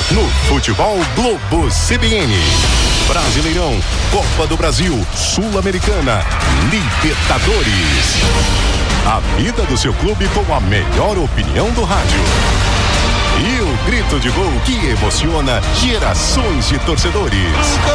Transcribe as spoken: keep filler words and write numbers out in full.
no Futebol Globo C B N. Brasileirão, Copa do Brasil, Sul-Americana, Libertadores. A vida do seu clube com a melhor opinião do rádio. E o grito de gol que emociona gerações de torcedores.